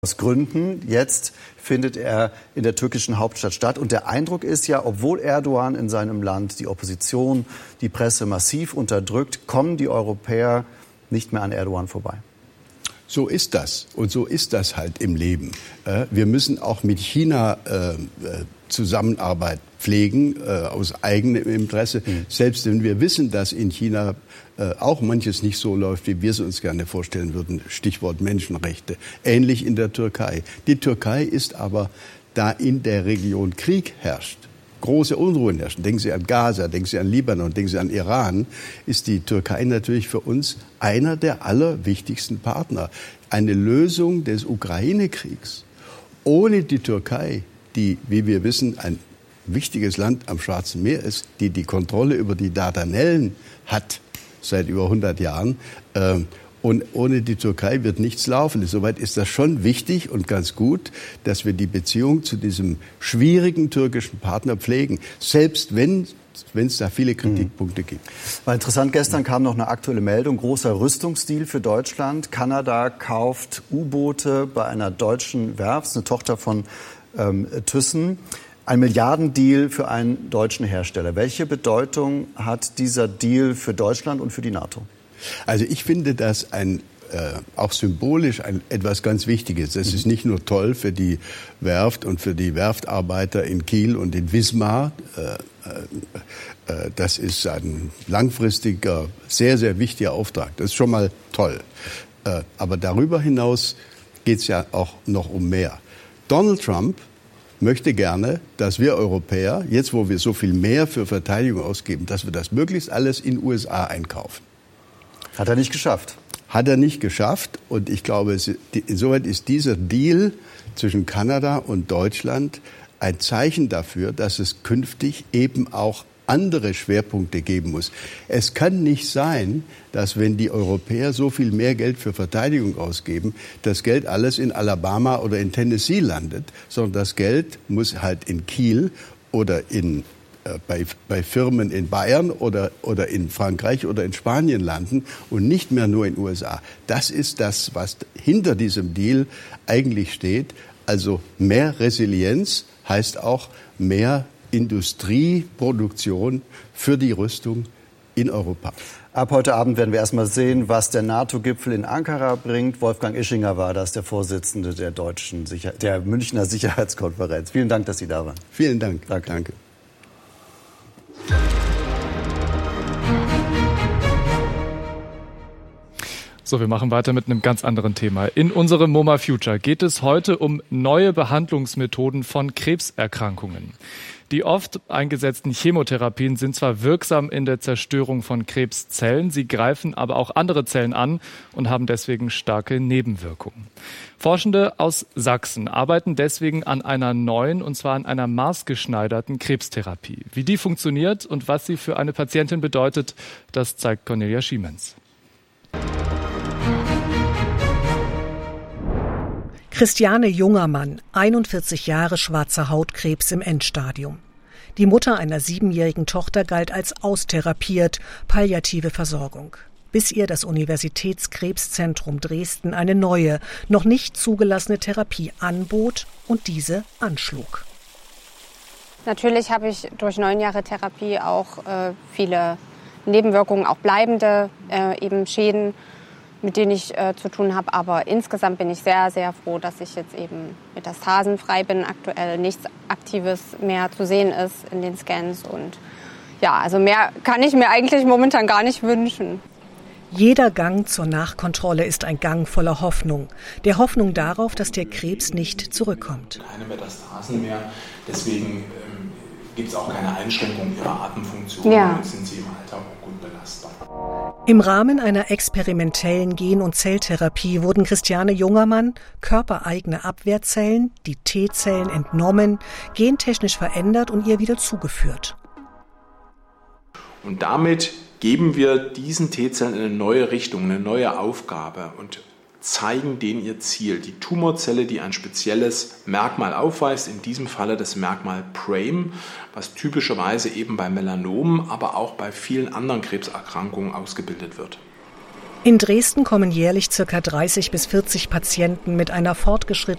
Aus Gründen. Jetzt findet er in der türkischen Hauptstadt statt. Und der Eindruck ist ja, obwohl Erdogan in seinem Land die Opposition, die Presse massiv unterdrückt, kommen die Europäer nicht mehr an Erdogan vorbei. So ist das. Und so ist das halt im Leben. Wir müssen auch mit China Zusammenarbeit pflegen, aus eigenem Interesse. Selbst wenn wir wissen, dass in China auch manches nicht so läuft, wie wir es uns gerne vorstellen würden. Stichwort Menschenrechte. Ähnlich in der Türkei. Die Türkei ist aber, da in der Region Krieg herrscht, große Unruhen herrschen. Denken Sie an Gaza, denken Sie an Libanon, denken Sie an Iran, ist die Türkei natürlich für uns einer der allerwichtigsten Partner. Eine Lösung des Ukraine-Kriegs ohne die Türkei, die, wie wir wissen, ein wichtiges Land am Schwarzen Meer ist, die die Kontrolle über die Dardanellen hat seit über 100 Jahren. Und ohne die Türkei wird nichts laufen. Insoweit ist das schon wichtig und ganz gut, dass wir die Beziehung zu diesem schwierigen türkischen Partner pflegen, selbst wenn es da viele Kritikpunkte gibt. War interessant, gestern kam noch eine aktuelle Meldung, großer Rüstungsdeal für Deutschland. Kanada kauft U-Boote bei einer deutschen Werft, eine Tochter von Thyssen. Ein Milliardendeal für einen deutschen Hersteller. Welche Bedeutung hat dieser Deal für Deutschland und für die NATO? Also ich finde das auch symbolisch etwas ganz Wichtiges. Das ist nicht nur toll für die Werft und für die Werftarbeiter in Kiel und in Wismar. Das ist ein langfristiger, sehr, sehr wichtiger Auftrag. Das ist schon mal toll. Aber darüber hinaus geht es ja auch noch um mehr. Donald Trump möchte gerne, dass wir Europäer, jetzt wo wir so viel mehr für Verteidigung ausgeben, dass wir das möglichst alles in den USA einkaufen. Hat er nicht geschafft. Hat er nicht geschafft. Und ich glaube, insoweit ist dieser Deal zwischen Kanada und Deutschland ein Zeichen dafür, dass es künftig eben auch andere Schwerpunkte geben muss. Es kann nicht sein, dass wenn die Europäer so viel mehr Geld für Verteidigung ausgeben, das Geld alles in Alabama oder in Tennessee landet, sondern das Geld muss halt in Kiel oder bei Firmen in Bayern oder in Frankreich oder in Spanien landen und nicht mehr nur in den USA. Das ist das, was hinter diesem Deal eigentlich steht. Also mehr Resilienz heißt auch mehr Industrieproduktion für die Rüstung in Europa. Ab heute Abend werden wir erst mal sehen, was der NATO-Gipfel in Ankara bringt. Wolfgang Ischinger war das, der Vorsitzende der Münchner Sicherheitskonferenz. Vielen Dank, dass Sie da waren. Vielen Dank. Danke. So, wir machen weiter mit einem ganz anderen Thema. In unserem MoMA Future geht es heute um neue Behandlungsmethoden von Krebserkrankungen. Die oft eingesetzten Chemotherapien sind zwar wirksam in der Zerstörung von Krebszellen, sie greifen aber auch andere Zellen an und haben deswegen starke Nebenwirkungen. Forschende aus Sachsen arbeiten deswegen an einer neuen, und zwar an einer maßgeschneiderten Krebstherapie. Wie die funktioniert und was sie für eine Patientin bedeutet, das zeigt Cornelia Schiemens. Christiane Jungermann, 41 Jahre, schwarzer Hautkrebs im Endstadium. Die Mutter einer 7-jährigen Tochter galt als austherapiert, palliative Versorgung. Bis ihr das Universitätskrebszentrum Dresden eine neue, noch nicht zugelassene Therapie anbot und diese anschlug. Natürlich habe ich durch 9 Jahre Therapie auch viele Nebenwirkungen, auch bleibende eben Schäden, mit denen ich zu tun habe. Aber insgesamt bin ich sehr, sehr froh, dass ich jetzt eben metastasenfrei bin, aktuell nichts Aktives mehr zu sehen ist in den Scans. Und ja, also mehr kann ich mir eigentlich momentan gar nicht wünschen. Jeder Gang zur Nachkontrolle ist ein Gang voller Hoffnung. Der Hoffnung darauf, dass der Krebs nicht zurückkommt. Keine Metastasen mehr, deswegen gibt es auch keine Einschränkung ihrer Atemfunktion. Ja. Und sind sie im Alter auch gut belastbar. Im Rahmen einer experimentellen Gen- und Zelltherapie wurden Christiane Jungermann körpereigene Abwehrzellen, die T-Zellen, entnommen, gentechnisch verändert und ihr wieder zugeführt. Und damit geben wir diesen T-Zellen eine neue Richtung, eine neue Aufgabe und zeigen denen ihr Ziel. Die Tumorzelle, die ein spezielles Merkmal aufweist, in diesem Falle das Merkmal PRAME, was typischerweise eben bei Melanomen, aber auch bei vielen anderen Krebserkrankungen ausgebildet wird. In Dresden kommen jährlich ca. 30 bis 40 Patienten mit einer fortgeschrittenen